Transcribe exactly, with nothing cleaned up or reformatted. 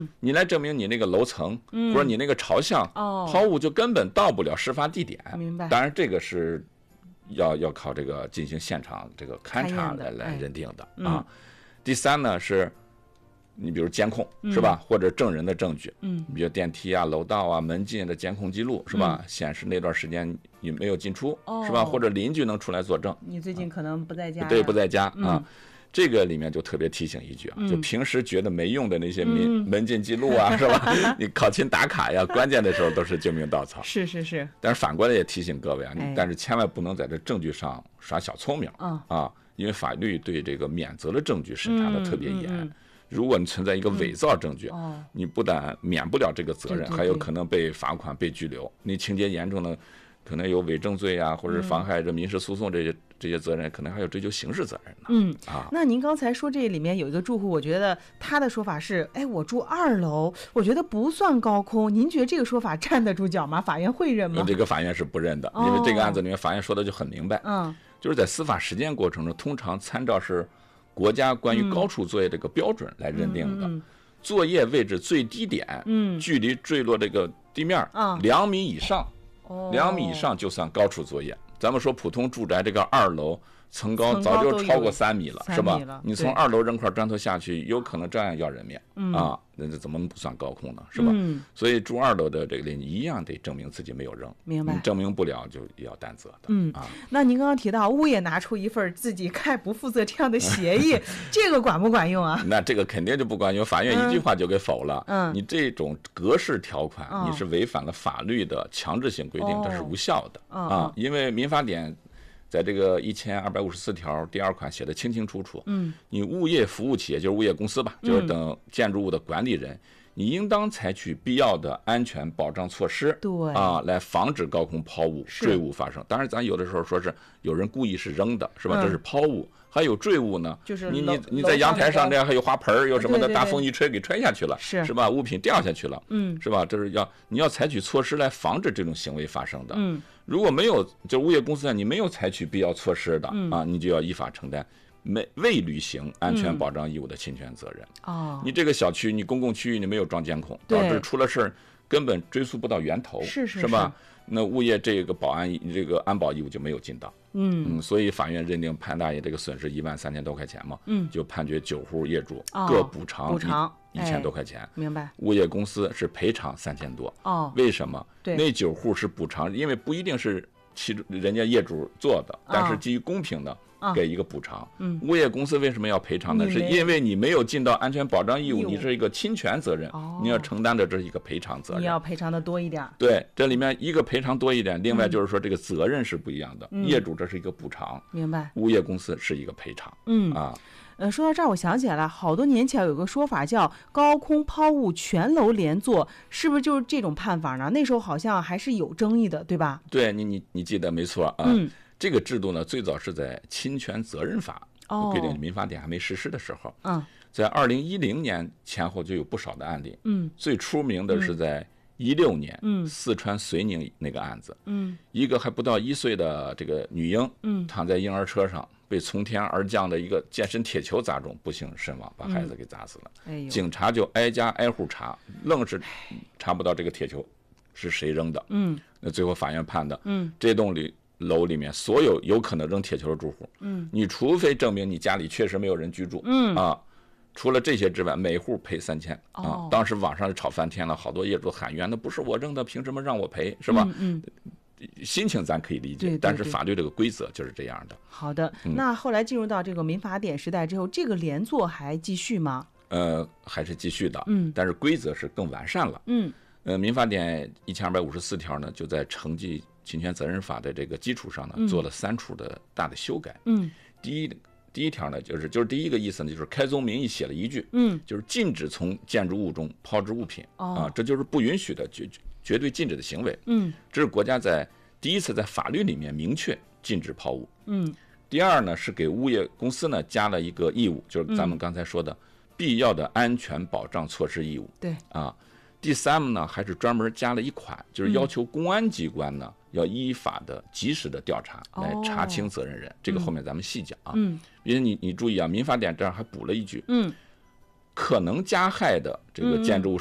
你来证明你那个楼层、嗯、或者你那个朝向、哦、抛物就根本到不了事发地点。 明白。 当然这个是要要靠这个进行现场这个勘察来来认定的、哎、啊、嗯。第三呢是。你比如监控、嗯、是吧，或者证人的证据，嗯，比如电梯啊、楼道啊、门禁的监控记录是吧、嗯，显示那段时间你没有进出、哦、是吧，或者邻居能出来作证， 你最近可能不在家、啊， 对，不在家、嗯、啊。这个里面就特别提醒一句啊、嗯，就平时觉得没用的那些门、嗯、门禁记录啊，是吧？你考勤打卡呀，关键的时候都是救命稻草。 是是是。 但是反过来也提醒各位啊，哎、但是千万不能在这证据上耍小聪明、嗯、啊，因为法律对这个免责的证据审查的特别严。嗯嗯嗯，如果你存在一个伪造证据、嗯哦、你不但免不了这个责任， 对对对， 还有可能被罚款、被拘留。你情节严重的，可能有伪证罪啊，或者妨害这民事诉讼这些、嗯、这些责任，可能还有追究刑事责任呢。 嗯啊， 那您刚才说这里面有一个住户，我觉得他的说法是，哎，我住二楼，我觉得不算高空。您觉得这个说法站得住脚吗？法院会认吗？ 这个法院是不认的，哦、因为这个案子里面法院说的就很明白，嗯，就是在司法实践过程中，通常参照是。国家关于高处作业这个标准来认定的，嗯嗯、作业位置最低点，嗯，距离坠落这个地面两、嗯、米以上，两、哦、米以上就算高处作业。咱们说普通住宅这个二楼层高早就超过三米了，是吧？你从二楼扔块砖头下去，有可能照样要人命、嗯、啊！那怎么不算高空呢？是吧？嗯、所以住二楼的这个邻居一样得证明自己没有扔， 明白？ 你证明不了就要担责的。 嗯啊， 那您刚刚提到物业拿出一份自己概不负责这样的协议，这个管不管用啊？ 那这个肯定就不管用，法院一句话就给否了。嗯，你这种格式条款，嗯、你是违反了法律的强制性规定，哦、这是无效的、哦、啊！因为民法典。在这个一千二百五十四条第二款写的清清楚楚，嗯，你物业服务企业就是物业公司吧，就是等建筑物的管理人，嗯、你应当采取必要的安全保障措施， 对啊，来防止高空抛物、坠物发生。当然，咱有的时候说是有人故意是扔的，是吧？嗯、这是抛物。还有坠物呢， 就是你你你在阳台上这样还有花盆有什么的， 对对对， 大风一吹给吹下去了， 是是吧？物品掉下去了， 嗯， 是吧？这是要你要采取措施来防止这种行为发生的。 嗯， 如果没有，就物业公司你没有采取必要措施的、嗯、啊，你就要依法承担没未履行安全保障义务的侵权责任。 哦、嗯， 你这个小区你公共区域你没有装监控，导致出了事儿根本追溯不到源头， 是是是吧？那物业这个保安这个安保义务就没有尽到。 嗯, 嗯，所以法院认定潘大爷这个损失一万三千多块钱嘛， 嗯， 就判决九户业主各补偿补偿一千多块钱、 哎，明白？ 物业公司是赔偿三千多。 哦， 为什么？ 对， 那九户是补偿，因为不一定是其中人家业主做的，但是基于公平的。哦，给一个补偿， 嗯， 物业公司为什么要赔偿呢？是因为你没有尽到安全保障义务，你是一个侵权责任， 哦、 你要承担的这是一个赔偿责任， 你要赔偿的多一点。 对，这里面一个赔偿多一点，另外就是说这个责任是不一样的， 嗯、 业主这是一个补偿， 明白？ 物业公司是一个赔偿， 嗯啊。 呃，说到这儿，我想起来了，好多年前有个说法叫高空抛物全楼连坐，是不是就是这种判法呢？那时候好像还是有争议的，对吧？ 对，你你你记得没错啊。 嗯。 这个制度呢，最早是在侵权责任法规定民法典还没实施的时候， 嗯， 在二零一零年前后就有不少的案例， 嗯， 最出名的是在一六年， 嗯， 四川遂宁那个案子， 嗯， 一个还不到一岁的这个女婴， 嗯， 躺在婴儿车上，被从天而降的一个健身铁球砸中，不幸身亡，把孩子给砸死了。 嗯、 警察就挨家挨户查，愣是查不到这个铁球是谁扔的， 嗯， 那最后法院判的， 嗯， 这栋里。楼里面所有有可能扔铁球的住户， 嗯， 你除非证明你家里确实没有人居住， 嗯啊，除了这些之外，每户赔三千啊。 哦、 当时网上吵翻天了，好多业主喊冤，那不是我扔的，凭什么让我赔，是吧？ 嗯, 嗯，心情咱可以理解， 对对对， 但是法律这个规则就是这样的。 好的， 嗯、 那后来进入到这个民法典时代之后，这个连坐还继续吗？ 呃，还是继续的， 嗯， 但是规则是更完善了， 嗯， 呃，民法典一千二百五十四条呢，就在承继侵权责任法的这个基础上呢， 嗯、 做了三处的大的修改。 嗯， 第一第一条呢，就是就是第一个意思呢，就是开宗明义写了一句， 嗯， 就是禁止从建筑物中抛掷物品， 哦、 啊，这就是不允许的绝绝对禁止的行为。 嗯， 这是国家在第一次在法律里面明确禁止抛物。 嗯， 第二呢，是给物业公司呢加了一个义务，就是咱们刚才说的、嗯、必要的安全保障措施义务。 对， 啊。第三呢，还是专门加了一款，就是要求公安机关呢、嗯、要依法的及时的调查，来查清责任人。 哦、 这个后面咱们细讲啊。 嗯， 因为你你注意啊，民法典这儿还补了一句， 嗯， 可能加害的这个建筑物